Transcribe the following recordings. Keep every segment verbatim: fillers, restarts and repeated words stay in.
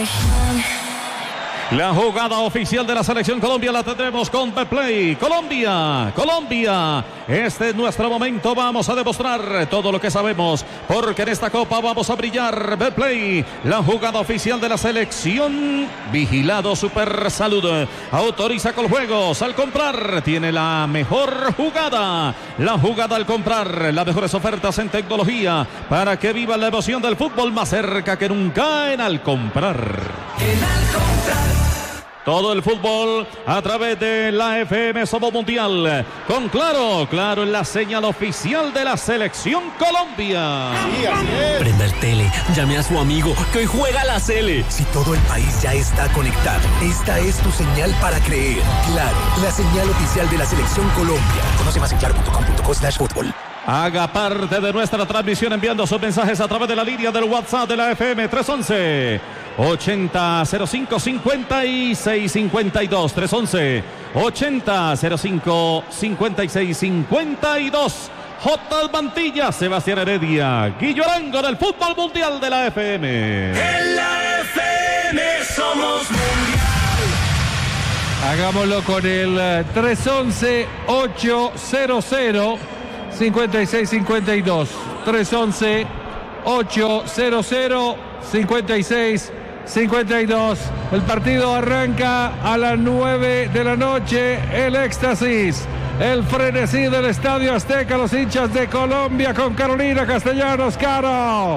La jugada oficial de la selección Colombia la tendremos con Betplay. Colombia, Colombia. Este es nuestro momento. Vamos a demostrar todo lo que sabemos, porque en esta copa vamos a brillar. Betplay, la jugada oficial de la selección. Vigilado Super Salud. Autoriza con juegos. Al comprar, tiene la mejor jugada. La jugada al comprar. Las mejores ofertas en tecnología para que viva la emoción del fútbol más cerca que nunca en Al Comprar. En Al Comprar. Todo el fútbol a través de la F M Somos Mundial. Con Claro, Claro en la señal oficial de la selección Colombia. Sí, así es. Prenda el tele, llame a su amigo que hoy juega la Sele. Si todo el país ya está conectado, esta es tu señal para creer. Claro, la señal oficial de la selección Colombia. Conoce más en claro punto com punto co slash fútbol. Haga parte de nuestra transmisión enviando sus mensajes a través de la línea del WhatsApp de la F M tres once, ochenta cero cinco, cincuenta y seis cincuenta y dos. tres once, ochenta cero cinco, cincuenta y seis cincuenta y dos. J. Mantilla, Sebastián Heredia, Guillo Arango del fútbol mundial de la F M. En la F M somos mundial. Hagámoslo con el tres once, ochocientos, cincuenta y seis cincuenta y dos. tres once, ochocientos, cincuenta y seis cincuenta y dos. El partido arranca a las nueve de la noche. El éxtasis, el frenesí del Estadio Azteca. Los hinchas de Colombia con Carolina Castellanos. Caro.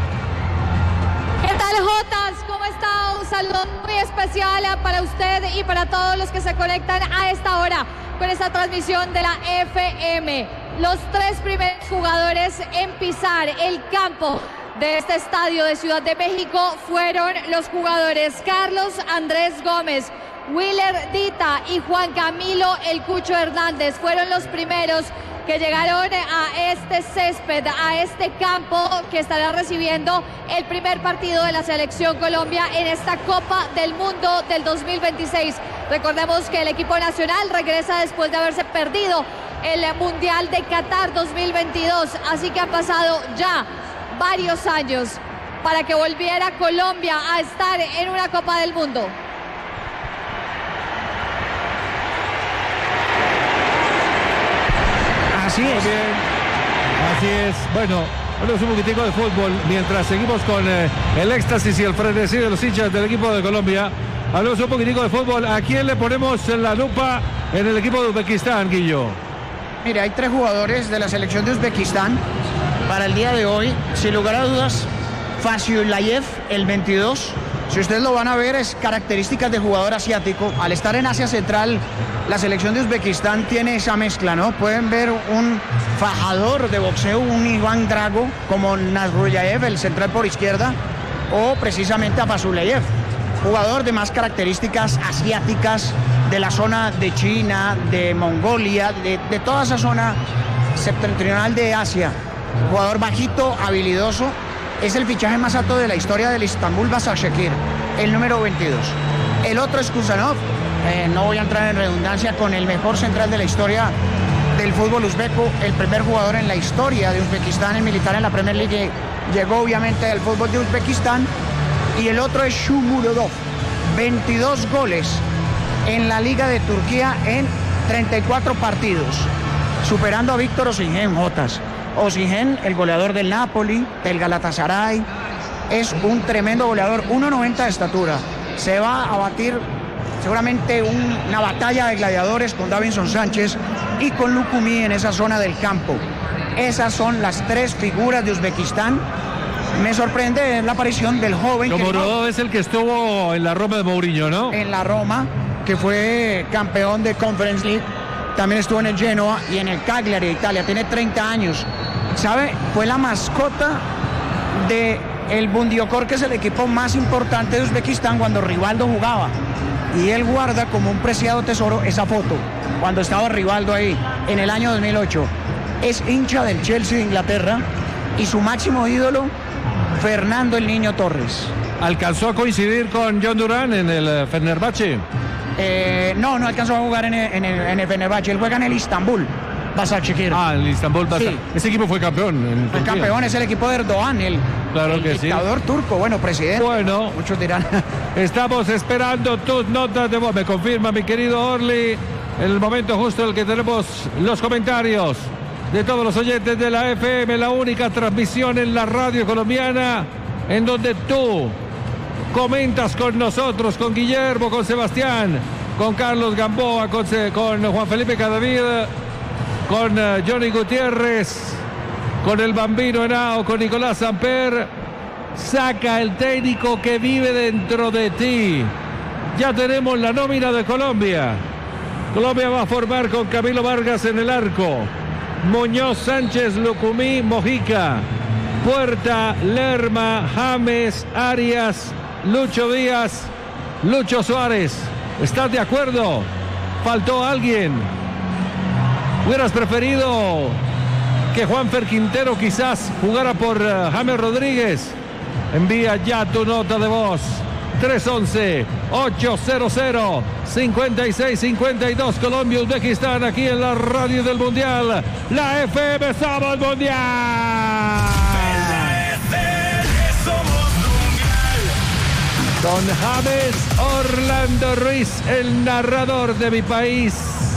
¿Qué tal, Jotas? ¿Cómo está? Un saludo muy especial para usted y para todos los que se conectan a esta hora con esta transmisión de la F M. Los tres primeros jugadores en pisar el campo de este estadio de Ciudad de México fueron los jugadores Carlos Andrés Gómez, Willer Dita y Juan Camilo El Cucho Hernández. Fueron los primeros que llegaron a este césped, a este campo que estará recibiendo el primer partido de la selección Colombia en esta Copa del Mundo del dos mil veintiséis. Recordemos que el equipo nacional regresa después de haberse perdido el Mundial de Qatar dos mil veintidós, así que han pasado ya varios años para que volviera Colombia a estar en una Copa del Mundo. Así es. Bien. Así es. Bueno, hablamos un poquitico de fútbol mientras seguimos con eh, el éxtasis y el frenesí de los hinchas del equipo de Colombia. Hablamos un poquitico de fútbol. ¿A quién le ponemos en la lupa en el equipo de Uzbekistán, Guillo? Mire, hay tres jugadores de la selección de Uzbekistán para el día de hoy. Sin lugar a dudas, Fasiulayev, el veintidós. Si ustedes lo van a ver, es características de jugador asiático. Al estar en Asia Central, la selección de Uzbekistán tiene esa mezcla, ¿no? Pueden ver un fajador de boxeo, un Iván Drago, como Nasrullayev, el central por izquierda, o precisamente a Fasiulayev, jugador de más características asiáticas, de la zona de China, de Mongolia, de, de toda esa zona septentrional de Asia. Jugador bajito, habilidoso. Es el fichaje más alto de la historia del Istanbul Başakşehir, el número veintidós. El otro es Kuzanov, eh, no voy a entrar en redundancia, con el mejor central de la historia del fútbol uzbeco, el primer jugador en la historia de Uzbekistán en militar en la Premier League, llegó obviamente del fútbol de Uzbekistán. Y el otro es Shomurodov, veintidós goles en la Liga de Turquía en treinta y cuatro partidos, superando a Víctor Osimhen, Jotas. Osimhen, el goleador del Napoli, del Galatasaray, es un tremendo goleador, uno noventa de estatura. Se va a batir seguramente un, una batalla de gladiadores con Davinson Sánchez y con Lukumi en esa zona del campo. Esas son las tres figuras de Uzbekistán. Me sorprende la aparición del joven. Shomurodov es el que estuvo en la Roma de Mourinho, ¿no? En la Roma, que fue campeón de Conference League. También estuvo en el Genoa y en el Cagliari de Italia. Tiene treinta años. ¿Sabe? Fue la mascota de el Bundiokor, que es el equipo más importante de Uzbekistán cuando Rivaldo jugaba. Y él guarda como un preciado tesoro esa foto cuando estaba Rivaldo ahí en el año dos mil ocho. Es hincha del Chelsea de Inglaterra y su máximo ídolo, Fernando el Niño Torres. ¿Alcanzó a coincidir con John Durán en el Fenerbahce? Eh, no, no alcanzó a jugar en el, en el, en el Fenerbahce. Él juega en el Istanbul Başakşehir. Ah, el Istanbul Başakşehir. Sí. Ese equipo fue campeón. En el campeón es el equipo de Erdogan, el, claro el que sí. dictador turco, bueno, presidente. Bueno, muchos dirán. Estamos esperando tus notas de voz. Me confirma mi querido Orly, en el momento justo en el que tenemos los comentarios de todos los oyentes de la F M, la única transmisión en la radio colombiana en donde tú comentas con nosotros, con Guillermo, con Sebastián, con Carlos Gamboa, con, con Juan Felipe Cadavid, con uh, Johnny Gutiérrez, con el Bambino Henao, con Nicolás Samper. Saca el técnico que vive dentro de ti. Ya tenemos la nómina de Colombia. Colombia va a formar con Camilo Vargas en el arco, Muñoz, Sánchez, Lucumí, Mojica, Puerta, Lerma, James, Arias, Lucho Díaz, Lucho Suárez. ¿Estás de acuerdo? ¿Faltó alguien? ¿Hubieras preferido que Juanfer Quintero quizás jugara por uh, James Rodríguez? Envía ya tu nota de voz. tres once, ochocientos, cincuenta y seis cincuenta y dos. Colombia, Uzbekistán, aquí en la radio del Mundial. La F M somos Mundial. Don James Orlando Ruiz, el narrador de mi país.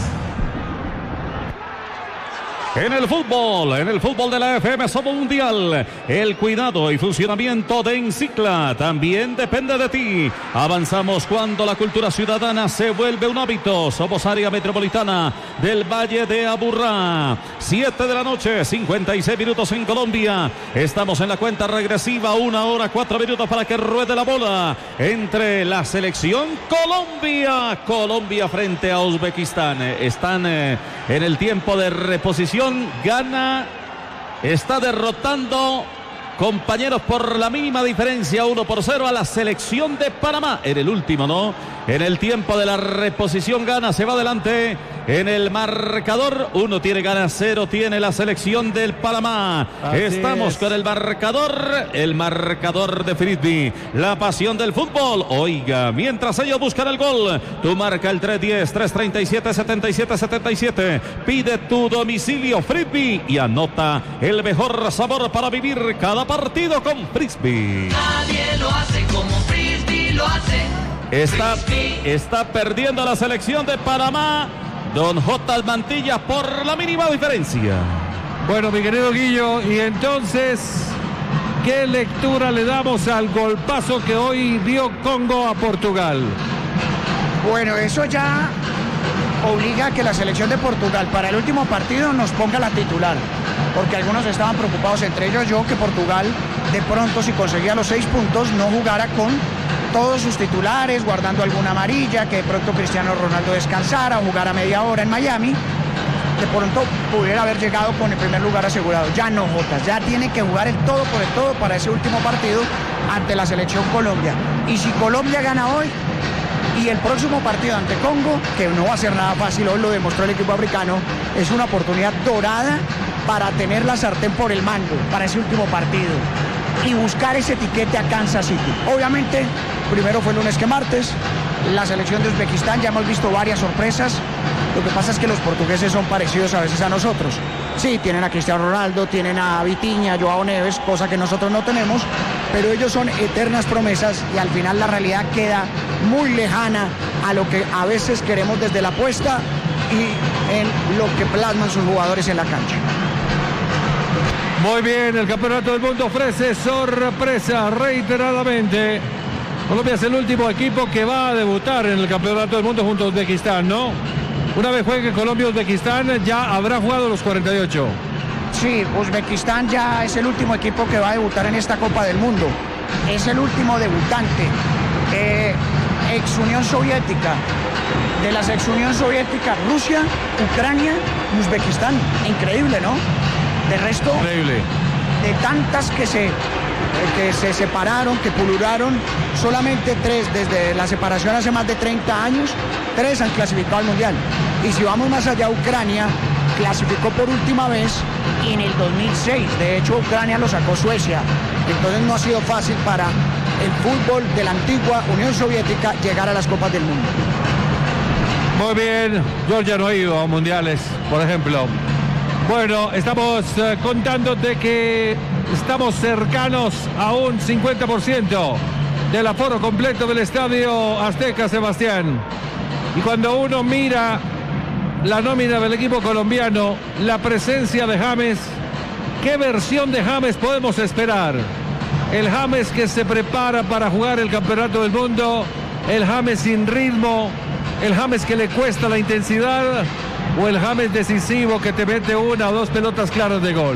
En el fútbol, en el fútbol de la F M Somos Mundial, el cuidado y funcionamiento de Encicla también depende de ti. Avanzamos cuando la cultura ciudadana se vuelve un hábito. Somos área metropolitana del Valle de Aburrá. siete de la noche, cincuenta y seis minutos en Colombia. Estamos en la cuenta regresiva, una hora, cuatro minutos para que ruede la bola entre la selección Colombia. Colombia frente a Uzbekistán. Están eh, en el tiempo de reposición. Gana, está derrotando, compañeros, por la mínima diferencia, uno por cero a la selección de Panamá. En el último, ¿no? En el tiempo de la reposición gana, se va adelante en el marcador. Uno tiene gana, cero tiene la selección del Panamá. Así Estamos es. con el marcador, el marcador de Frisbee, la pasión del fútbol. Oiga, mientras ellos buscan el gol, tú marca el tres diez, tres treinta y siete, setenta y siete setenta y siete. Pide tu domicilio Frisbee y anota el mejor sabor para vivir cada partido con Frisbee. Nadie lo hace como Frisbee lo hace. Está, está perdiendo la selección de Panamá. Don J. Mantilla por la mínima diferencia. Bueno, mi querido Guillo, y entonces, ¿qué lectura le damos al golpazo que hoy dio Congo a Portugal? Bueno, eso ya obliga a que la selección de Portugal para el último partido nos ponga la titular, porque algunos estaban preocupados, entre ellos yo, que Portugal de pronto, si conseguía los seis puntos, no jugara con todos sus titulares, guardando alguna amarilla, que de pronto Cristiano Ronaldo descansara, jugara media hora en Miami, de pronto pudiera haber llegado con el primer lugar asegurado. Ya no, Jotas, ya tiene que jugar el todo por el todo para ese último partido ante la selección Colombia. Y si Colombia gana hoy y el próximo partido ante Congo, que no va a ser nada fácil, hoy lo demostró el equipo africano, es una oportunidad dorada para tener la sartén por el mango para ese último partido y buscar ese tiquete a Kansas City. Obviamente, primero fue lunes que martes, la selección de Uzbekistán, ya hemos visto varias sorpresas. Lo que pasa es que los portugueses son parecidos a veces a nosotros. Sí, tienen a Cristiano Ronaldo, tienen a Vitinha, Joao Neves, cosa que nosotros no tenemos, pero ellos son eternas promesas y al final la realidad queda muy lejana a lo que a veces queremos desde la apuesta y en lo que plasman sus jugadores en la cancha. Muy bien, el Campeonato del Mundo ofrece sorpresa reiteradamente. Colombia es el último equipo que va a debutar en el Campeonato del Mundo junto a Uzbekistán, ¿no? Una vez juegue Colombia-Uzbekistán, ya habrá jugado los cuarenta y ocho. Sí, Uzbekistán ya es el último equipo que va a debutar en esta Copa del Mundo. Es el último debutante. Eh, ex Unión Soviética. De las ex Unión Soviética, Rusia, Ucrania, Uzbekistán. Increíble, ¿no? De resto, increíble. De tantas que se, que se separaron, que pulularon, solamente tres desde la separación hace más de treinta años, tres han clasificado al Mundial. Y si vamos más allá, Ucrania clasificó por última vez en el dos mil seis. De hecho, Ucrania lo sacó Suecia. Entonces no ha sido fácil para el fútbol de la antigua Unión Soviética llegar a las Copas del Mundo. Muy bien, Georgia no ha ido a mundiales, por ejemplo. Bueno, estamos uh, contándote que estamos cercanos a un cincuenta por ciento del aforo completo del Estadio Azteca, Sebastián. Y cuando uno mira la nómina del equipo colombiano, la presencia de James, ¿qué versión de James podemos esperar? El James que se prepara para jugar el Campeonato del Mundo, el James sin ritmo, el James que le cuesta la intensidad, o el James decisivo que te mete una o dos pelotas claras de gol.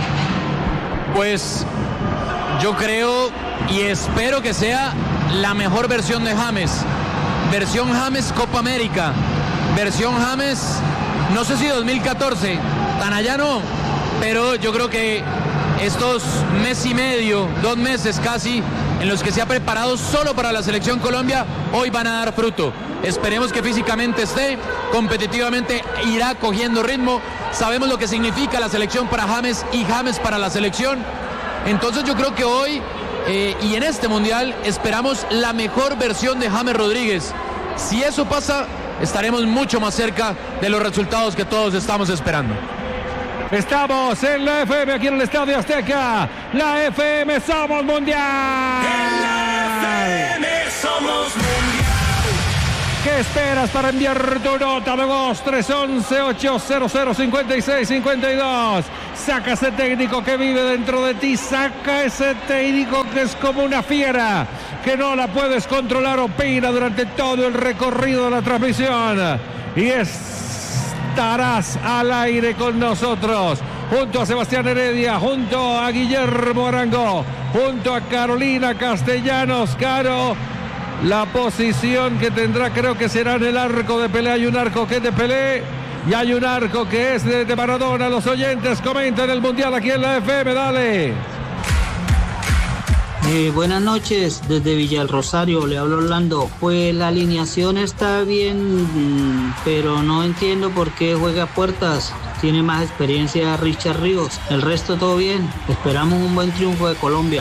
Pues yo creo y espero que sea la mejor versión de James. Versión James Copa América. Versión James, no sé si dos mil catorce, tan allá no, pero yo creo que estos mes y medio, dos meses casi, en los que se ha preparado solo para la Selección Colombia, hoy van a dar fruto. Esperemos que físicamente esté, competitivamente irá cogiendo ritmo. Sabemos lo que significa la selección para James y James para la selección. Entonces yo creo que hoy eh, y en este Mundial esperamos la mejor versión de James Rodríguez. Si eso pasa, estaremos mucho más cerca de los resultados que todos estamos esperando. Estamos en la F M, aquí en el Estadio Azteca. La F M Somos Mundial. En la F M Somos Mundial. ¿Qué esperas para enviar tu nota de voz? tres once, ochocientos, cincuenta y seis cincuenta y dos. Saca ese técnico que vive dentro de ti. Saca ese técnico que es como una fiera, que no la puedes controlar. Opina durante todo el recorrido de la transmisión. Y estarás al aire con nosotros, junto a Sebastián Heredia, junto a Guillermo Arango, junto a Carolina Castellanos. Caro, la posición que tendrá creo que será en el arco de Pelé. Hay un arco que es de Pelé y hay un arco que es de, de Maradona. Los oyentes comentan el Mundial aquí en la F M, dale. Eh, buenas noches, desde Villa del Rosario, le hablo Orlando. Pues la alineación está bien, pero no entiendo por qué juega Puertas. Tiene más experiencia Richard Ríos. El resto todo bien. Esperamos un buen triunfo de Colombia.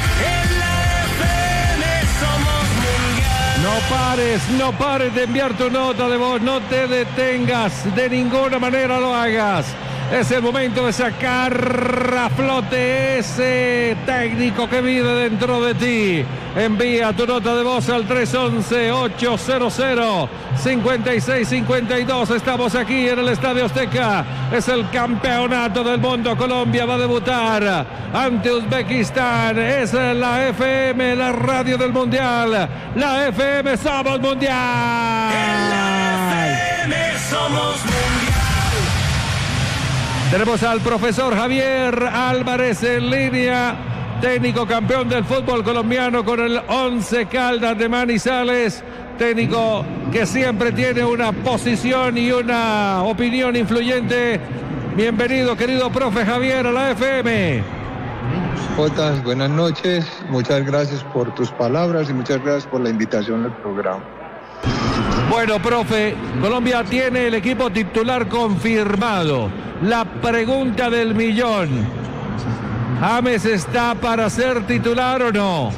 No pares, no pares de enviar tu nota de voz, no te detengas, de ninguna manera lo hagas. Es el momento de sacar a flote ese técnico que vive dentro de ti. Envía tu nota de voz al tres once, ochocientos, cincuenta y seis cincuenta y dos. Estamos aquí en el Estadio Azteca. Es el campeonato del mundo. Colombia va a debutar ante Uzbekistán. Es la F M, la radio del Mundial. La F M Somos Mundial. En la F M Somos Mundial. Tenemos al profesor Javier Álvarez en línea, técnico campeón del fútbol colombiano con el Once Caldas de Manizales, técnico que siempre tiene una posición y una opinión influyente. Bienvenido, querido profe Javier, a la F M. Jotas, buenas noches, muchas gracias por tus palabras y muchas gracias por la invitación al programa. Bueno, profe, Colombia tiene el equipo titular confirmado. La pregunta del millón: ¿James está para ser titular o no?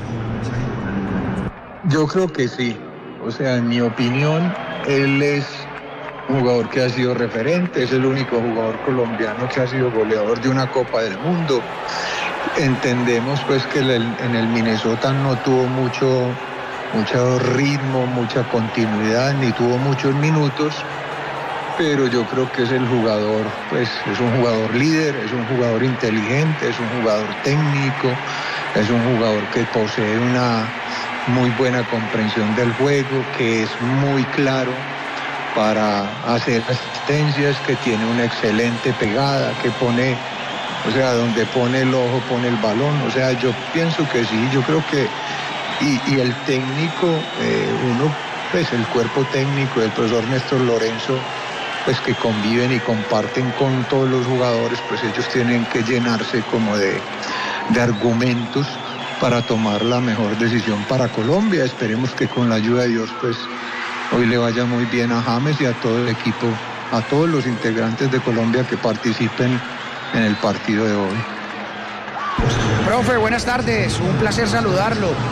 Yo creo que sí. O sea, en mi opinión, él es un jugador que ha sido referente, es el único jugador colombiano que ha sido goleador de una Copa del Mundo. Entendemos pues que en el Minnesota no tuvo mucho, mucho ritmo, mucha continuidad, ni tuvo muchos minutos, pero yo creo que es el jugador, pues es un jugador líder, es un jugador inteligente, es un jugador técnico, es un jugador que posee una muy buena comprensión del juego, que es muy claro para hacer asistencias, que tiene una excelente pegada, que pone, o sea, donde pone el ojo, pone el balón. O sea, yo pienso que sí, yo creo que, y, y el técnico, eh, uno, pues el cuerpo técnico del profesor Néstor Lorenzo, pues que conviven y comparten con todos los jugadores, pues ellos tienen que llenarse como de, de argumentos para tomar la mejor decisión para Colombia. Esperemos que con la ayuda de Dios, pues hoy le vaya muy bien a James y a todo el equipo, a todos los integrantes de Colombia que participen en el partido de hoy. Profe, buenas tardes, un placer saludarlo.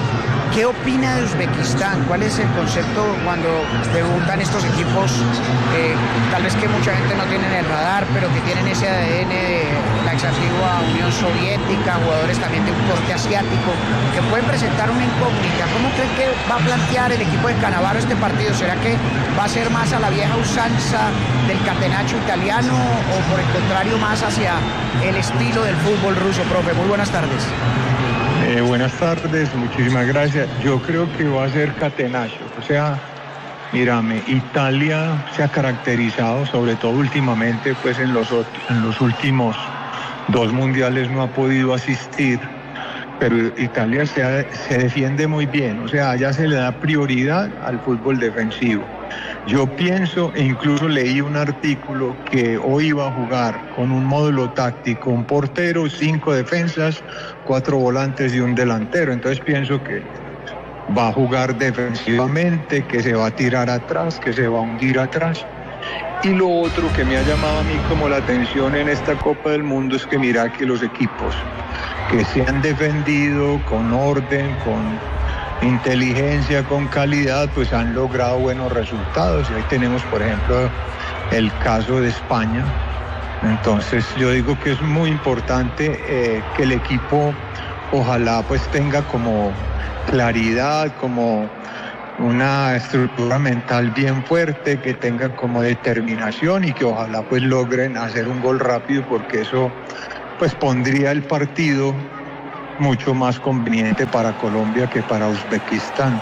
¿Qué opina de Uzbekistán? ¿Cuál es el concepto cuando debutan estos equipos? Eh, tal vez que mucha gente no tiene en el radar, pero que tienen ese A D N de la ex antigua Unión Soviética, jugadores también de un corte asiático, que pueden presentar una incógnita. ¿Cómo cree que va a plantear el equipo de Cannavaro este partido? ¿Será que va a ser más a la vieja usanza del catenaccio italiano o por el contrario más hacia el estilo del fútbol ruso? Profe, muy buenas tardes. Eh, buenas tardes, muchísimas gracias. Yo creo que va a ser catenaccio. O sea, mírame, Italia se ha caracterizado, sobre todo últimamente, pues en los, en los últimos dos mundiales no ha podido asistir, pero Italia se, ha, se defiende muy bien. O sea, allá se le da prioridad al fútbol defensivo. Yo pienso, e incluso leí un artículo, que hoy iba a jugar con un módulo táctico, un portero, cinco defensas, cuatro volantes y un delantero. Entonces pienso que va a jugar defensivamente, que se va a tirar atrás, que se va a hundir atrás. Y lo otro que me ha llamado a mí como la atención en esta Copa del Mundo es que mira que los equipos que se han defendido con orden, con inteligencia, con calidad, pues han logrado buenos resultados. Y ahí tenemos, por ejemplo, el caso de España. Entonces yo digo que es muy importante eh, que el equipo ojalá pues tenga como claridad, como una estructura mental bien fuerte, que tenga como determinación y que ojalá pues logren hacer un gol rápido, porque eso pues pondría el partido mucho más conveniente para Colombia que para Uzbekistán.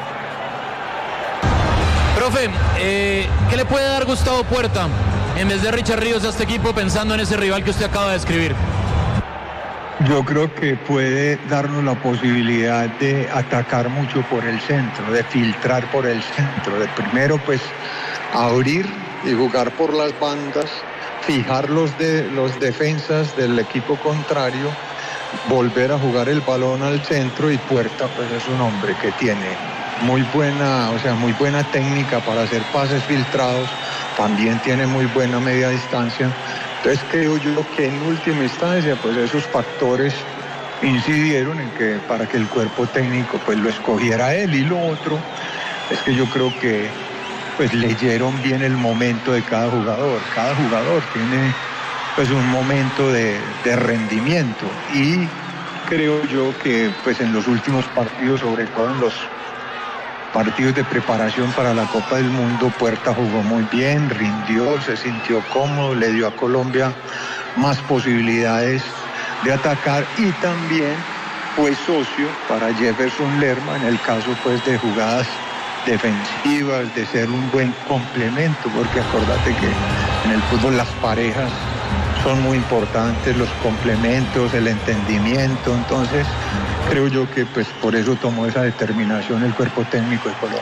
Profe, eh, ¿qué le puede dar Gustavo Puerta en vez de Richard Ríos a este equipo pensando en ese rival que usted acaba de describir? Yo creo que puede darnos la posibilidad de atacar mucho por el centro, de filtrar por el centro, de primero pues abrir y jugar por las bandas, fijar los, de, los defensas del equipo contrario, volver a jugar el balón al centro, y Puerta pues es un hombre que tiene muy buena, o sea, muy buena técnica para hacer pases filtrados, también tiene muy buena media distancia. Entonces creo yo que en última instancia pues esos factores incidieron en que para que el cuerpo técnico pues lo escogiera él. Y lo otro es que yo creo que pues leyeron bien el momento de cada jugador. Cada jugador tiene pues un momento de, de rendimiento, y creo yo que pues en los últimos partidos, sobre todo en los partidos de preparación para la Copa del Mundo, Puerta jugó muy bien, rindió, se sintió cómodo, le dio a Colombia más posibilidades de atacar, y también fue socio para Jefferson Lerma en el caso pues de jugadas defensivas, de ser un buen complemento, porque acordate que en el fútbol las parejas son muy importantes, los complementos, el entendimiento. Entonces creo yo que pues por eso tomó esa determinación el cuerpo técnico de Colombia.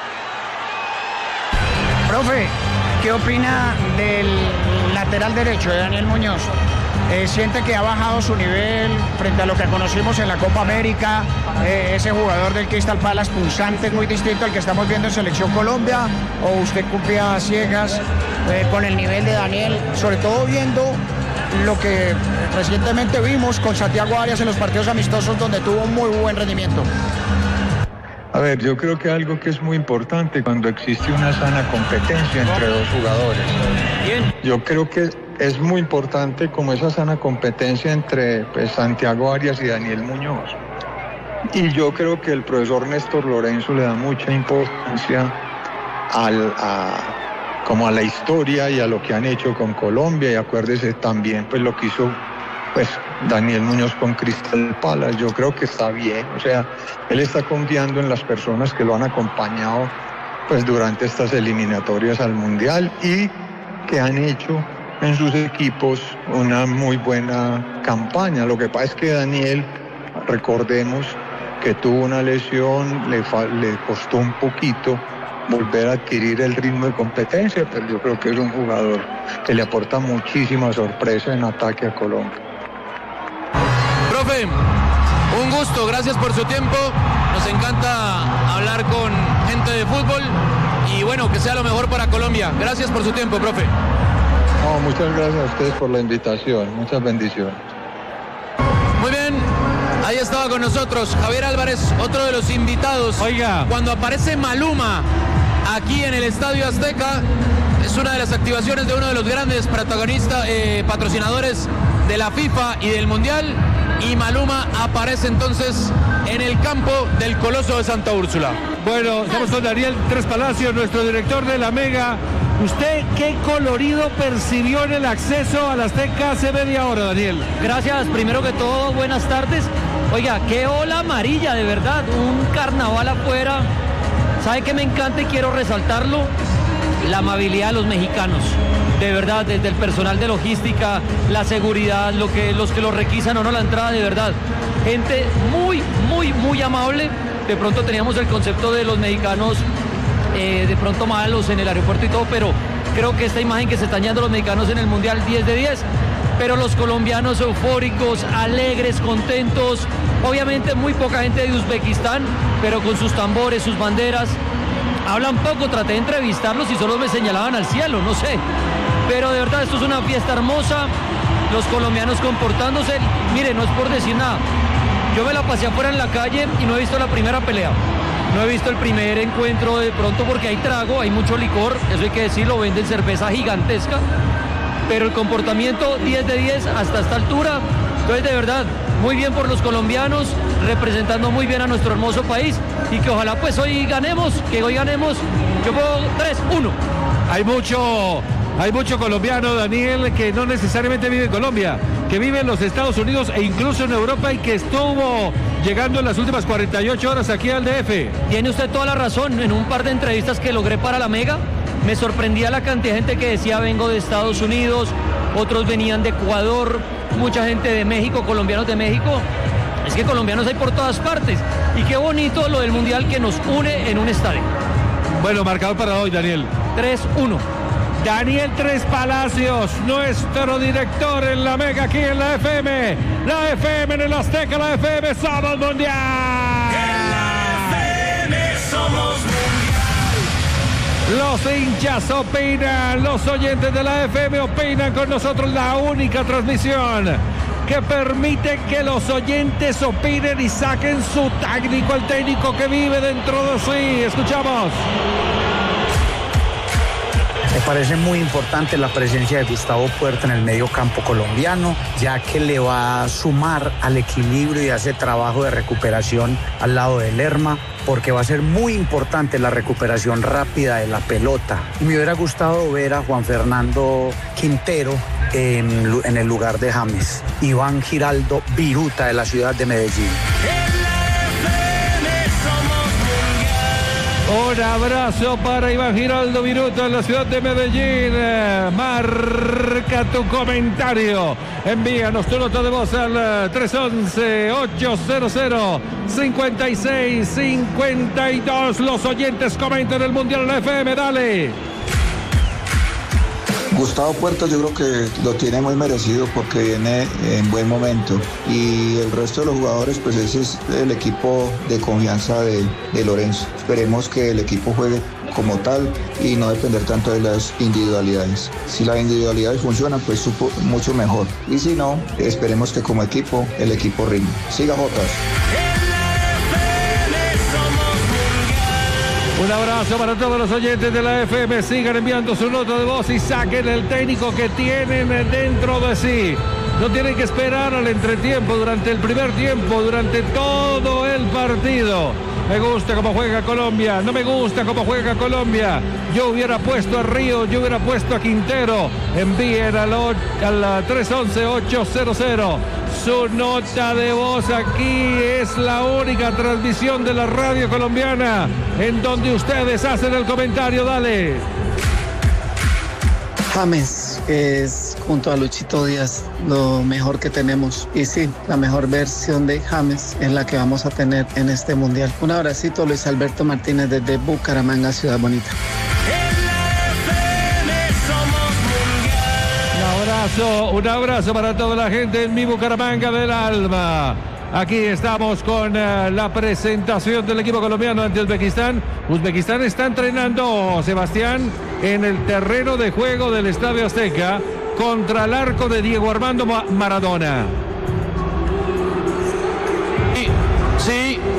Profe, ¿qué opina del lateral derecho de Daniel Muñoz? Eh, ¿Siente que ha bajado su nivel frente a lo que conocimos en la Copa América? Eh, ese jugador del Crystal Palace punzante, muy distinto al que estamos viendo en Selección Colombia, ¿o usted cumplía a ciegas eh, con el nivel de Daniel, sobre todo viendo lo que recientemente vimos con Santiago Arias en los partidos amistosos, donde tuvo un muy buen rendimiento? A ver, yo creo que algo que es muy importante cuando existe una sana competencia entre dos jugadores. Bien. Yo creo que es muy importante como esa sana competencia entre pues, Santiago Arias y Daniel Muñoz. Y yo creo que el profesor Néstor Lorenzo le da mucha importancia al, a, como a la historia y a lo que han hecho con Colombia. Y acuérdese también pues lo que hizo pues Daniel Muñoz con Crystal Palace. Yo creo que está bien, o sea, él está confiando en las personas que lo han acompañado pues durante estas eliminatorias al Mundial y que han hecho en sus equipos una muy buena campaña. Lo que pasa es que Daniel, recordemos que tuvo una lesión, le, le costó un poquito volver a adquirir el ritmo de competencia, pero yo creo que es un jugador que le aporta muchísima sorpresa en ataque a Colombia. Profe, un gusto, gracias por su tiempo. Nos encanta hablar con gente de fútbol y bueno, que sea lo mejor para Colombia. Gracias por su tiempo, profe. No, muchas gracias a ustedes por la invitación. Muchas bendiciones. Muy bien, Ahí estaba con nosotros Javier Álvarez, otro de los invitados. Oiga. Cuando aparece Maluma aquí en el Estadio Azteca, es una de las activaciones de uno de los grandes protagonistas, eh, patrocinadores de la FIFA y del Mundial. Y Maluma aparece entonces en el campo del Coloso de Santa Úrsula. Bueno, estamos con Daniel Tres Palacios, nuestro director de la Mega. ¿Usted qué colorido percibió en el acceso al Azteca hace media hora, Daniel? Gracias, primero que todo, buenas tardes. Oiga, qué ola amarilla, de verdad, un carnaval afuera. ¿Sabe qué me encanta y quiero resaltarlo? La amabilidad de los mexicanos. De verdad, desde el personal de logística, la seguridad, lo que, los que lo requisan o no la entrada, de verdad. Gente muy, muy, muy amable. De pronto teníamos el concepto de los mexicanos eh, de pronto malos en el aeropuerto y todo, pero creo que esta imagen que se están dando los mexicanos en el Mundial, diez de diez, pero los colombianos eufóricos, alegres, contentos. Obviamente muy poca gente de Uzbekistán, pero con sus tambores, sus banderas. Hablan poco, traté de entrevistarlos y solo me señalaban al cielo, no sé. Pero de verdad esto es una fiesta hermosa, los colombianos comportándose. Mire, no es por decir nada, yo me la pasé afuera en la calle y no he visto la primera pelea. No he visto el primer encuentro de pronto porque hay trago, hay mucho licor, eso hay que decirlo, venden cerveza gigantesca. Pero el comportamiento diez de diez hasta esta altura. Entonces de verdad, muy bien por los colombianos, representando muy bien a nuestro hermoso país y que ojalá pues hoy ganemos, que hoy ganemos, yo puedo tres uno. Hay mucho, hay mucho colombiano, Daniel, que no necesariamente vive en Colombia, que vive en los Estados Unidos e incluso en Europa y que estuvo llegando en las últimas cuarenta y ocho horas aquí al D F. Tiene usted toda la razón, en un par de entrevistas que logré para la Mega, me sorprendía la cantidad de gente que decía vengo de Estados Unidos, otros venían de Ecuador, mucha gente de México, colombianos de México. Es que colombianos hay por todas partes. Y qué bonito lo del Mundial que nos une en un estadio. Bueno, marcador para hoy, Daniel. tres uno. Daniel Tres Palacios, nuestro director en la Mega aquí en la F M. La F M en el Azteca, la F M somos mundial. En la F M somos mundial. Los hinchas opinan, los oyentes de la F M opinan con nosotros, la única transmisión que permite que los oyentes opinen y saquen su técnico, el técnico que vive dentro de sí. Escuchamos. Me parece muy importante la presencia de Gustavo Puerta en el medio campo colombiano, ya que le va a sumar al equilibrio y a ese trabajo de recuperación al lado de Lerma, porque va a ser muy importante la recuperación rápida de la pelota. Y me hubiera gustado ver a Juan Fernando Quintero en, en el lugar de James. Iván Giraldo Viruta de la ciudad de Medellín. Un abrazo para Iván Giraldo Viruta en la ciudad de Medellín. Eh, marca tu comentario. Envíanos tu nota de voz al tres once, ochocientos, cincuenta y seis cincuenta y dos. Los oyentes comentan el Mundial en la F M. Dale. Gustavo Puerta yo creo que lo tiene muy merecido porque viene en buen momento y el resto de los jugadores pues ese es el equipo de confianza de, de Lorenzo. Esperemos que el equipo juegue como tal y no depender tanto de las individualidades. Si las individualidades funcionan pues supo mucho mejor y si no esperemos que como equipo el equipo rinde. Siga Jotas. Un abrazo para todos los oyentes de la F M. Sigan enviando su nota de voz y saquen el técnico que tienen dentro de sí. No tienen que esperar al entretiempo, durante el primer tiempo, durante todo el partido. Me gusta cómo juega Colombia, no me gusta cómo juega Colombia. Yo hubiera puesto a Río, yo hubiera puesto a Quintero. Envíen al, al tres once, ochocientos su nota de voz. Aquí es la única transmisión de la radio colombiana en donde ustedes hacen el comentario. Dale. James es, junto a Luchito Díaz, lo mejor que tenemos. Y sí, la mejor versión de James es la que vamos a tener en este mundial. Un abracito, Luis Alberto Martínez desde Bucaramanga, Ciudad Bonita. Un abrazo, un abrazo para toda la gente en mi Bucaramanga del alma. Aquí estamos con uh, la presentación del equipo colombiano ante Uzbekistán. Uzbekistán está entrenando, Sebastián, en el terreno de juego del Estadio Azteca contra el arco de Diego Armando Maradona.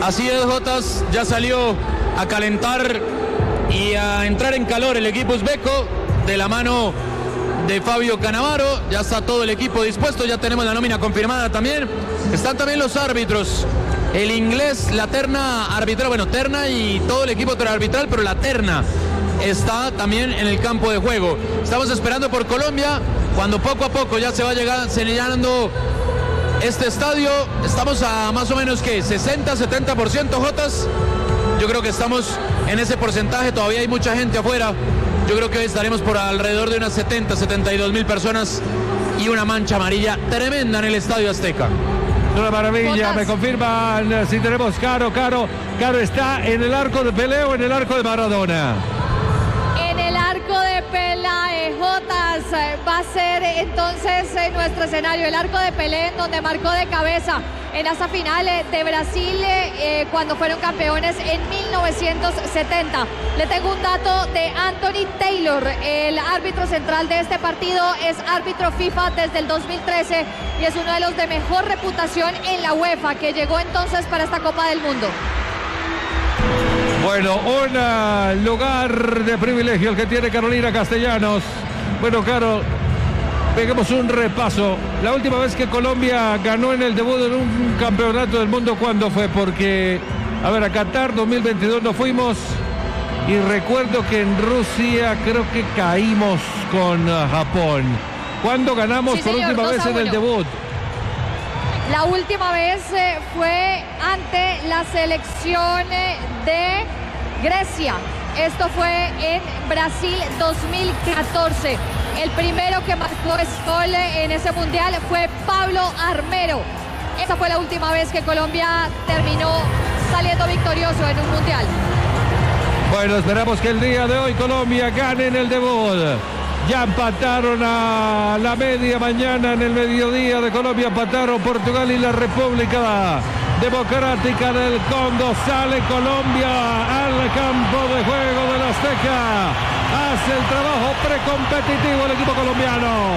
Así es, Jotas, ya salió a calentar y a entrar en calor el equipo uzbeco de la mano de Fabio Cannavaro. Ya está todo el equipo dispuesto, ya tenemos la nómina confirmada también. Están también los árbitros, el inglés, la terna arbitral, bueno, terna y todo el equipo arbitral, pero la terna está también en el campo de juego. Estamos esperando por Colombia, cuando poco a poco ya se va llegando, se llenando este estadio. Estamos a más o menos que sesenta, setenta por ciento, Jotas. Yo creo que estamos en ese porcentaje, todavía hay mucha gente afuera. Yo creo que hoy estaremos por alrededor de unas setenta, setenta y dos mil personas y una mancha amarilla tremenda en el Estadio Azteca. Una maravilla, me confirman si tenemos Caro, Caro, Caro está en el arco de Pelé o en el arco de Maradona. En el arco de Pelé, Jotas, va a ser entonces nuestro escenario, el arco de Pelé, donde marcó de cabeza en esa final de Brasil eh, cuando fueron campeones en mil novecientos setenta. Le tengo un dato de Anthony Taylor, el árbitro central de este partido, es árbitro FIFA desde el dos mil trece y es uno de los de mejor reputación en la UEFA, que llegó entonces para esta Copa del Mundo. Bueno, un lugar de privilegio el que tiene Carolina Castellanos. Bueno, Caro, peguemos un repaso. La última vez que Colombia ganó en el debut en un campeonato del mundo, ¿cuándo fue? Porque, a ver, a Qatar dos mil veintidós no fuimos. Y recuerdo que en Rusia creo que caímos con uh, Japón. ¿Cuándo ganamos sí, por señor, última vez en el debut? La última vez eh, fue ante la selección eh, de Grecia. Esto fue en Brasil dos mil catorce. El primero que marcó ese gol en ese mundial fue Pablo Armero. Esa fue la última vez que Colombia terminó saliendo victorioso en un mundial. Bueno, esperamos que el día de hoy Colombia gane en el debut. Ya empataron a la media mañana en el mediodía de Colombia, empataron Portugal y la República Democrática del Congo. Sale Colombia al campo de juego del Azteca. Hace el trabajo precompetitivo el equipo colombiano.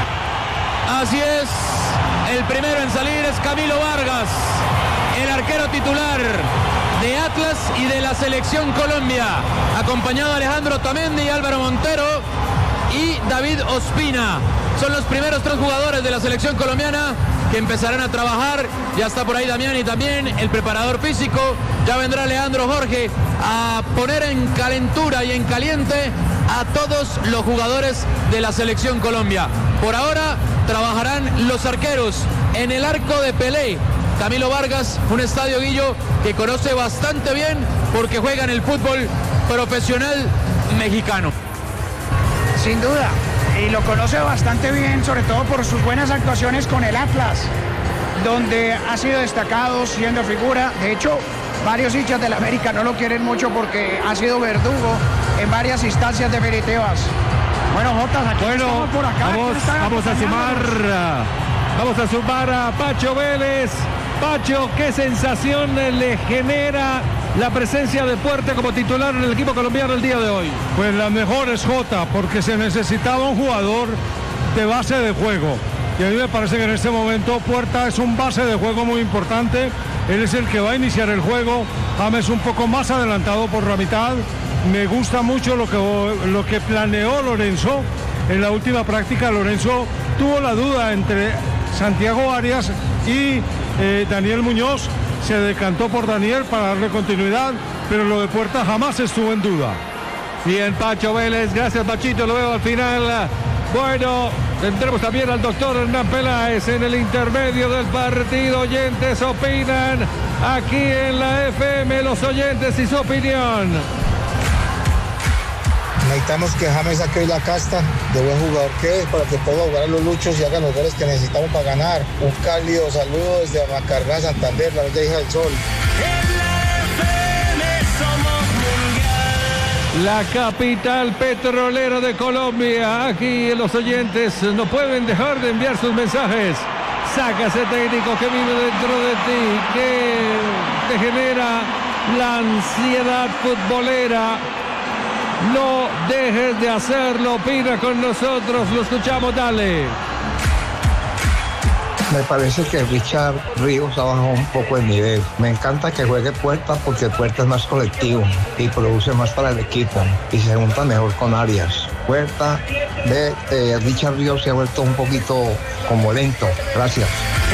Así es, el primero en salir es Camilo Vargas, el arquero titular de Atlas y de la selección Colombia, acompañado de Alejandro Otamendi y Álvaro Montero y David Ospina. Son los primeros tres jugadores de la selección colombiana que empezarán a trabajar. Ya está por ahí Damiani también, el preparador físico. Ya vendrá Leandro Jorge a poner en calentura y en caliente a todos los jugadores de la selección Colombia. Por ahora trabajarán los arqueros en el arco de Pelé. Camilo Vargas, un estadio, Guillo, que conoce bastante bien porque juega en el fútbol profesional mexicano. Sin duda, y lo conoce bastante bien, sobre todo por sus buenas actuaciones con el Atlas, donde ha sido destacado siendo figura. De hecho, varios hinchas del América no lo quieren mucho porque ha sido verdugo en varias instancias definitivas. Bueno, Jotas, aquí bueno, estamos por acá. Vamos, vamos a sumar, vamos a sumar a Pacho Vélez. Pacho, ¿qué sensación le genera la presencia de Puerta como titular en el equipo colombiano el día de hoy? Pues la mejor es Jota, porque se necesitaba un jugador de base de juego. Y a mí me parece que en este momento Puerta es un base de juego muy importante. Él es el que va a iniciar el juego. James un poco más adelantado por la mitad. Me gusta mucho lo que, lo que planeó Lorenzo. En la última práctica Lorenzo tuvo la duda entre Santiago Arias y eh, Daniel Muñoz. Se decantó por Daniel para darle continuidad, pero lo de Puerta jamás estuvo en duda. Bien, Pacho Vélez, gracias Pachito, lo veo al final. Bueno, tendremos también al doctor Hernán Peláez en el intermedio del partido. Oyentes opinan aquí en la F M, los oyentes y su opinión. Necesitamos que James saque la casta de buen jugador que es para que pueda jugar a los luchos y haga los goles que necesitamos para ganar. Un cálido saludo desde Macarrá, Santander, la bella hija del sol. La capital petrolera de Colombia. Aquí los oyentes no pueden dejar de enviar sus mensajes. Saca ese técnico que vive dentro de ti, que te genera la ansiedad futbolera. No dejes de hacerlo, opina con nosotros, lo escuchamos, dale. Me parece que Richard Ríos ha bajado un poco el nivel. Me encanta que juegue Puerta porque Puerta es más colectivo y produce más para el equipo y se junta mejor con Arias. Puerta de eh, Richard Ríos se ha vuelto un poquito como lento. Gracias.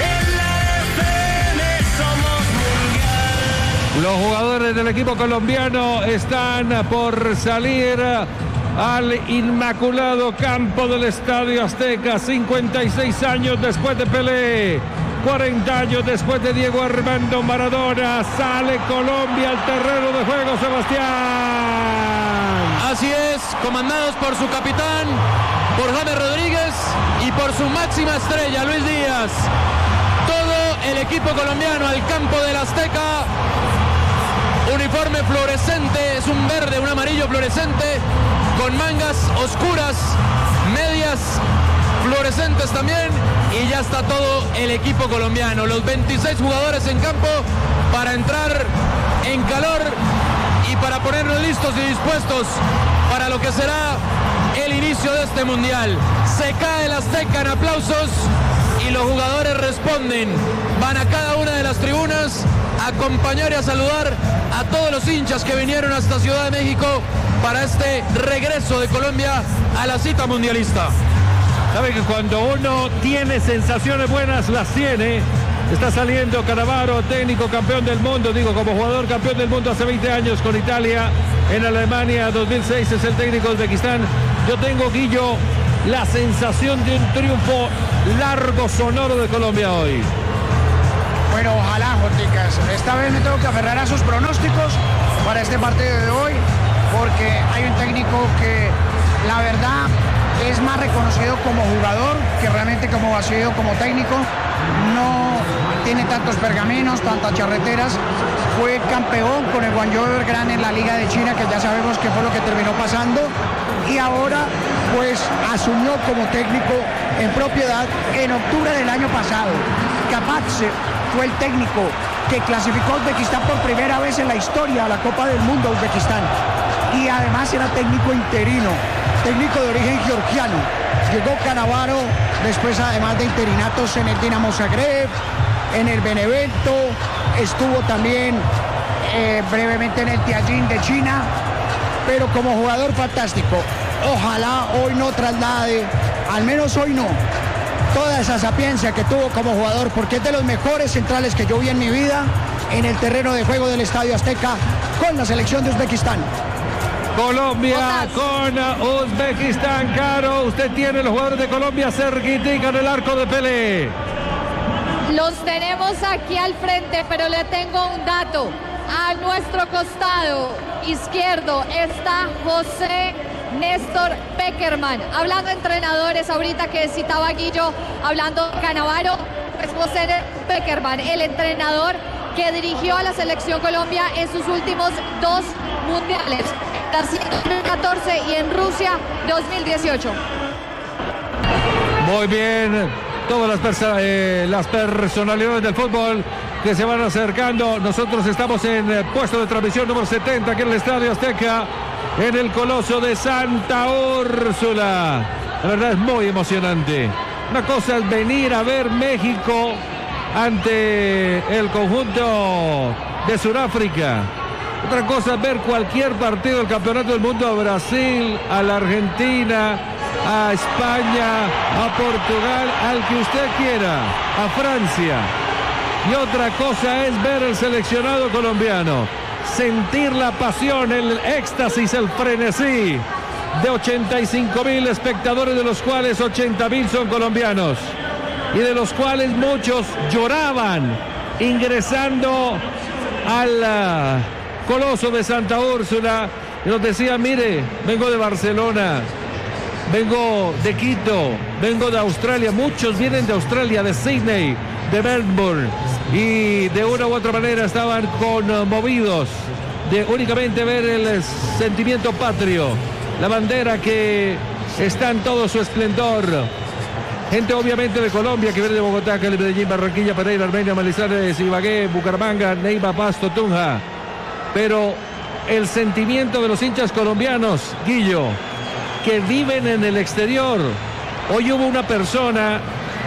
Los jugadores del equipo colombiano están por salir al inmaculado campo del Estadio Azteca. cincuenta y seis años después de Pelé, cuarenta años después de Diego Armando Maradona, sale Colombia al terreno de juego, Sebastián. Así es, comandados por su capitán, por James Rodríguez y por su máxima estrella, Luis Díaz. Todo el equipo colombiano al campo del Azteca. Uniforme fluorescente, es un verde, un amarillo fluorescente, con mangas oscuras, medias fluorescentes también, y ya está todo el equipo colombiano. Los veintiséis jugadores en campo para entrar en calor y para ponernos listos y dispuestos para lo que será el inicio de este mundial. Se cae el Azteca en aplausos y los jugadores responden. Van a cada una de las tribunas a acompañar y a saludar a todos los hinchas que vinieron hasta Ciudad de México para este regreso de Colombia a la cita mundialista. Sabe que cuando uno tiene sensaciones buenas, las tiene. Está saliendo Cannavaro, técnico campeón del mundo, digo, como jugador campeón del mundo hace veinte años con Italia. En Alemania dos mil seis es el técnico de Uzbekistán. Yo tengo, Guillo, la sensación de un triunfo largo, sonoro de Colombia hoy. Bueno, ojalá, Jorticas. Esta vez me tengo que aferrar a sus pronósticos para este partido de hoy, porque hay un técnico que, la verdad, es más reconocido como jugador que realmente como ha sido como técnico. No tiene tantos pergaminos, tantas charreteras. Fue campeón con el Guangzhou Evergrande en la Liga de China, que ya sabemos qué fue lo que terminó pasando. Y ahora, pues, asumió como técnico en propiedad en octubre del año pasado. Kapatse fue el técnico que clasificó a Uzbekistán por primera vez en la historia a la Copa del Mundo a Uzbekistán. Y además era técnico interino, técnico de origen georgiano. Llegó Cannavaro, después además de interinatos en el Dinamo Zagreb, en el Benevento, estuvo también eh, brevemente en el Tianjin de China, pero como jugador fantástico. Ojalá hoy no traslade, al menos hoy no, toda esa sapiencia que tuvo como jugador, porque es de los mejores centrales que yo vi en mi vida en el terreno de juego del Estadio Azteca con la selección de Uzbekistán. Colombia con Uzbekistán. Caro, usted tiene los jugadores de Colombia cerquitica en el arco de Pelé. Los tenemos aquí al frente, pero le tengo un dato. A nuestro costado izquierdo está José Néstor Pekerman. Hablando de entrenadores, ahorita que citaba Guillo, hablando de Cannavaro, pues José Pekerman, el entrenador que dirigió a la selección Colombia en sus últimos dos mundiales, Brasil dos mil catorce y en Rusia dos mil dieciocho. Muy bien, todas las, perso eh, las personalidades del fútbol que se van acercando. Nosotros estamos en eh, puesto de transmisión número setenta aquí en el Estadio Azteca, en el Coloso de Santa Úrsula. La verdad es muy emocionante. Una cosa es venir a ver México ante el conjunto de Sudáfrica. Otra cosa es ver cualquier partido del Campeonato del Mundo a Brasil, a la Argentina, a España, a Portugal, al que usted quiera, a Francia. Y otra cosa es ver el seleccionado colombiano, sentir la pasión, el éxtasis, el frenesí de ochenta y cinco mil espectadores, de los cuales ochenta mil son colombianos y de los cuales muchos lloraban ingresando al uh, Coloso de Santa Úrsula y nos decían: mire, vengo de Barcelona, vengo de Quito, vengo de Australia. Muchos vienen de Australia, de Sydney, de Melbourne, y de una u otra manera estaban conmovidos de únicamente ver el sentimiento patrio, la bandera que está en todo su esplendor. Gente obviamente de Colombia que viene de Bogotá, Cali, Medellín, Barranquilla, Pereira, Armenia, Manizales, Ibagué, Bucaramanga, Neiva, Pasto, Tunja. Pero el sentimiento de los hinchas colombianos, Guillo, que viven en el exterior. Hoy hubo una persona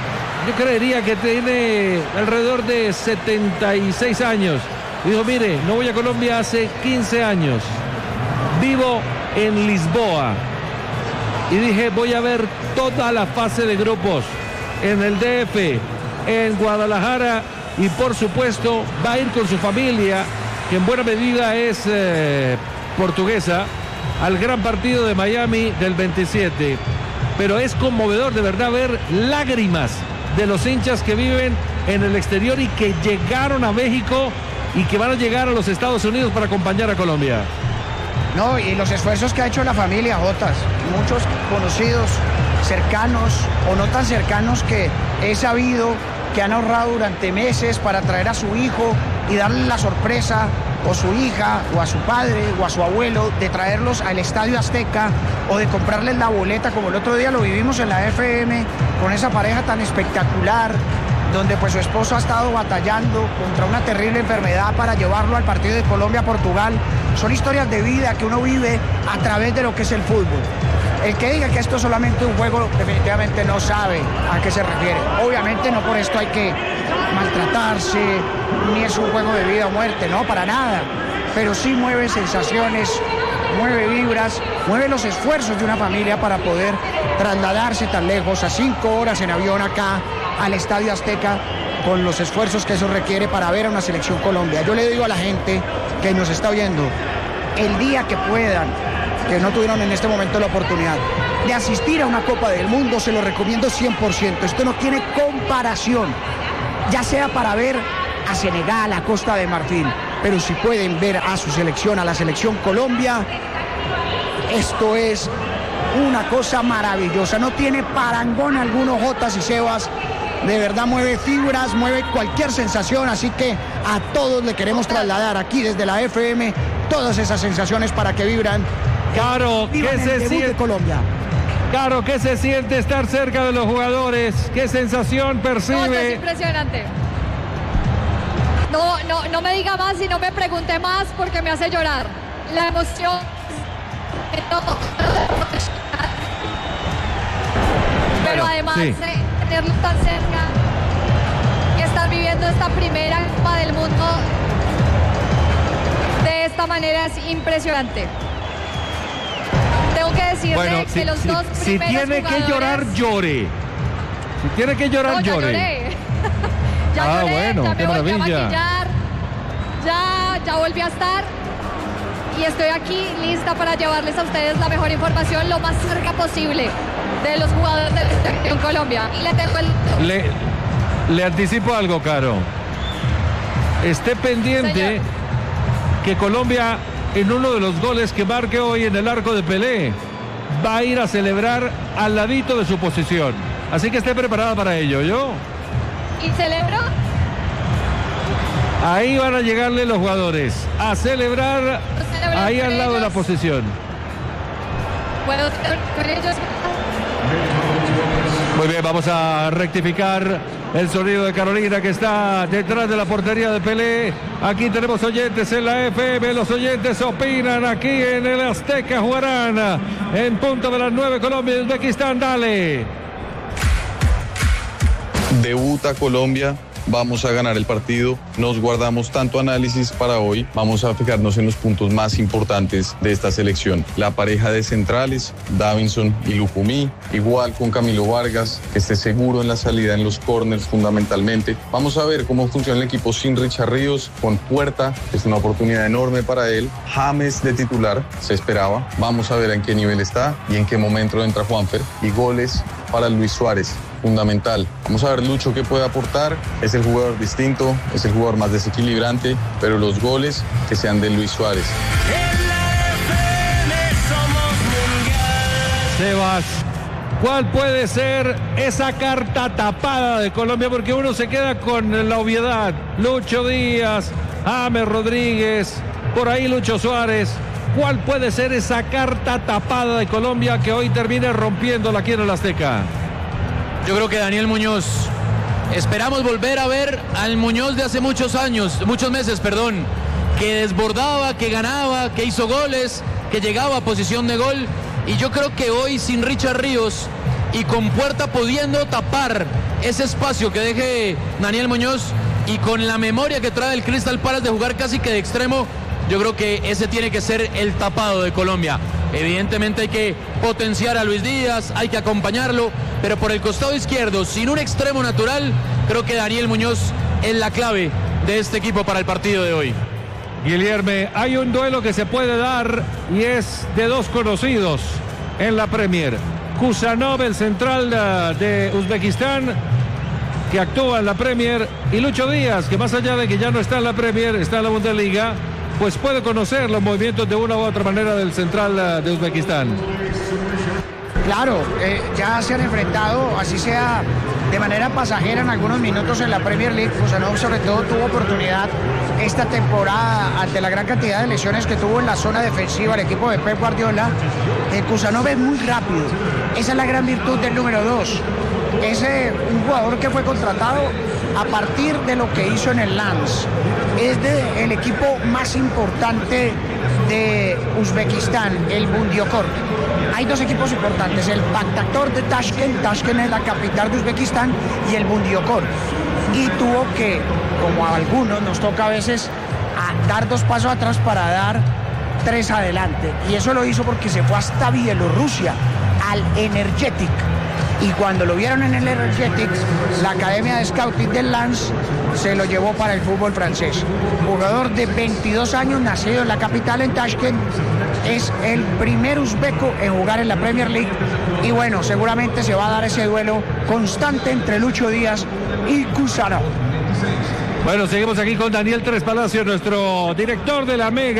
yo creería que tiene alrededor de setenta y seis años. Dijo, mire, no voy a Colombia hace quince años. Vivo en Lisboa. Y dije, voy a ver toda la fase de grupos en el D F, en Guadalajara, y por supuesto va a ir con su familia, que en buena medida es eh, portuguesa, al gran partido de Miami del veintisiete. Pero es conmovedor de verdad ver lágrimas de los hinchas que viven en el exterior y que llegaron a México y que van a llegar a los Estados Unidos para acompañar a Colombia. No, y los esfuerzos que ha hecho la familia Jotas, muchos conocidos, cercanos o no tan cercanos, que he sabido que han ahorrado durante meses para traer a su hijo y darle la sorpresa, o su hija, o a su padre, o a su abuelo, de traerlos al Estadio Azteca, o de comprarles la boleta, como el otro día lo vivimos en la F M, con esa pareja tan espectacular, donde pues su esposo ha estado batallando contra una terrible enfermedad para llevarlo al partido de Colombia-Portugal. Son historias de vida que uno vive a través de lo que es el fútbol. El que diga que esto es solamente un juego definitivamente no sabe a qué se refiere. Obviamente no por esto hay que maltratarse, ni es un juego de vida o muerte, no, para nada. Pero sí mueve sensaciones, mueve vibras, mueve los esfuerzos de una familia para poder trasladarse tan lejos, a cinco horas en avión acá al Estadio Azteca, con los esfuerzos que eso requiere para ver a una selección Colombia. Yo le digo a la gente que nos está viendo, el día que puedan, que no tuvieron en este momento la oportunidad de asistir a una Copa del Mundo, se lo recomiendo cien por ciento. Esto no tiene comparación, ya sea para ver a Senegal, a Costa de Marfil, pero si pueden ver a su selección, a la selección Colombia, esto es una cosa maravillosa. No tiene parangón alguno, Jotas y Sebas. De verdad mueve fibras, mueve cualquier sensación, así que a todos le queremos trasladar aquí desde la F M todas esas sensaciones para que vibran. Caro, ¿qué se siente? Colombia. Caro, ¿qué se siente estar cerca de los jugadores? ¿Qué sensación percibe? No, es impresionante. No, no, no me diga más y no me pregunte más porque me hace llorar. La emoción. Pero bueno, además sí. de tenerlo tan cerca y estar viviendo esta primera Copa del Mundo de esta manera es impresionante. Tengo que decirle bueno, que si, los si, dos si primeros tiene jugadores... que llorar, llore. Si tiene que llorar, no, ya llore. Lloré. ya ah, lloré, bueno, ya qué me volví a maravilla. maquillar, ya, ya volví a estar y estoy aquí lista para llevarles a ustedes la mejor información lo más cerca posible de los jugadores de la selección Colombia. Y le tengo el... Le, le anticipo algo, Caro. Esté pendiente, Señor. que Colombia, en uno de los goles que marque hoy en el arco de Pelé, va a ir a celebrar al ladito de su posición. Así que esté preparada para ello, ¿yo? ¿Y celebro? Ahí van a llegarle los jugadores a celebrar ahí al lado de la posición. ¿Puedo con ellos? Muy bien, vamos a rectificar el sonido de Carolina, que está detrás de la portería de Pelé. Aquí tenemos oyentes en la F M, los oyentes opinan aquí en el Azteca. Jugarán en punto de las nueve Colombia y Uzbekistán. Dale. Debuta Colombia, vamos a ganar el partido, nos guardamos tanto análisis para hoy, vamos a fijarnos en los puntos más importantes de esta selección. La pareja de centrales, Davinson y Lucumí, igual con Camilo Vargas, que esté seguro en la salida en los corners fundamentalmente. Vamos a ver cómo funciona el equipo sin Richard Ríos, con Puerta, que es una oportunidad enorme para él. James de titular, se esperaba, vamos a ver en qué nivel está y en qué momento entra Juanfer. Y goles para Luis Suárez, fundamental. Vamos a ver Lucho qué puede aportar. Es el jugador distinto, es el jugador más desequilibrante, pero los goles que sean de Luis Suárez. Sebas, ¿cuál puede ser esa carta tapada de Colombia? Porque uno se queda con la obviedad. Lucho Díaz, James Rodríguez, por ahí Lucho Suárez. ¿Cuál puede ser esa carta tapada de Colombia que hoy termine rompiéndola aquí en el Azteca? Yo creo que Daniel Muñoz. Esperamos volver a ver al Muñoz de hace muchos años, muchos meses, perdón, que desbordaba, que ganaba, que hizo goles, que llegaba a posición de gol. Y yo creo que hoy sin Richard Ríos y con Puerta pudiendo tapar ese espacio que deje Daniel Muñoz y con la memoria que trae el Crystal Palace de jugar casi que de extremo, yo creo que ese tiene que ser el tapado de Colombia. Evidentemente hay que potenciar a Luis Díaz, hay que acompañarlo, pero por el costado izquierdo, sin un extremo natural, creo que Daniel Muñoz es la clave de este equipo para el partido de hoy. Guilherme, hay un duelo que se puede dar y es de dos conocidos en la Premier. Kusanov, el central de Uzbekistán, que actúa en la Premier, y Lucho Díaz, que más allá de que ya no está en la Premier, está en la Bundesliga, pues puede conocer los movimientos de una u otra manera del central de Uzbekistán. Claro, eh, ya se han enfrentado, así sea de manera pasajera en algunos minutos en la Premier League. Kusanov sobre todo tuvo oportunidad esta temporada ante la gran cantidad de lesiones que tuvo en la zona defensiva el equipo de Pep Guardiola. Eh, Kusanov es muy rápido, esa es la gran virtud del número dos. Es eh, un jugador que fue contratado a partir de lo que hizo en el Lens. Es de el equipo más importante de Uzbekistán, el Bundiokor. Hay dos equipos importantes, el Pakhtakor de Tashkent, Tashkent es la capital de Uzbekistán, y el Bundiokor. Y tuvo que, como a algunos nos toca a veces, a dar dos pasos atrás para dar tres adelante. Y eso lo hizo porque se fue hasta Bielorrusia, al Energetic. Y cuando lo vieron en el Energetic, la academia de scouting del Lens se lo llevó para el fútbol francés. Jugador de veintidós años, nacido en la capital, en Tashkent, es el primer uzbeco en jugar en la Premier League. Y bueno, seguramente se va a dar ese duelo constante entre Lucho Díaz y Kusanov. Bueno, seguimos aquí con Daniel Tres Palacios, nuestro director de la Mega.